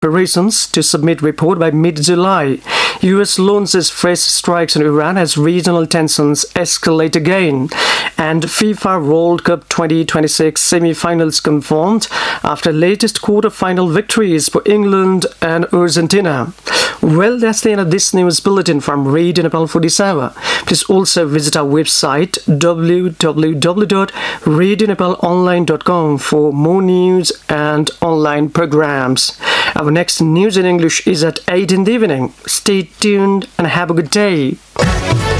preparations to submit report by mid-July. US launches fresh strikes on Iran as regional tensions escalate again. And FIFA World Cup 2026 semi-finals confirmed after latest quarter-final victories for England and Argentina. Well, that's the end of this news bulletin from Radio Nepal for this hour. Please also visit our website www.radionepalonline.com for more news and online programs. Our next news in English is at 8 in the evening. Stay tuned and have a good day.